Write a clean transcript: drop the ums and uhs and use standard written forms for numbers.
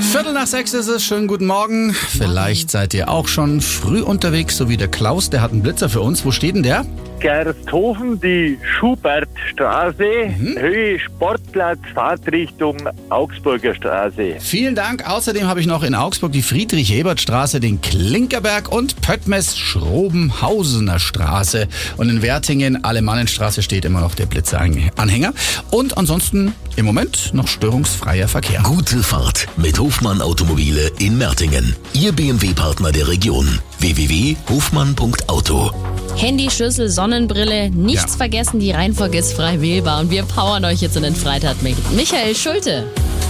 5:15 ist es. Schönen guten Morgen. Vielleicht seid ihr auch schon früh unterwegs, so wie der Klaus. Der hat einen Blitzer für uns. Wo steht denn der? Gersthofen, die Schubertstraße, Höhe Sportplatz, Fahrtrichtung Augsburger Straße. Vielen Dank. Außerdem habe ich noch in Augsburg die Friedrich-Ebert-Straße, den Klinkerberg und Pöttmes-Schrobenhausener Straße. Und in Wertingen, Alemannenstraße, steht immer noch der Blitzeranhänger. Und ansonsten im Moment noch störungsfreier Verkehr. Gute Fahrt mit Hofmann Automobile in Mertingen. Ihr BMW-Partner der Region. www.hofmann.auto. Handy, Schlüssel, Sonnenbrille, nichts vergessen, die Reihenfolge ist frei wählbar und wir powern euch jetzt in den Freitag mit Michael Schulte.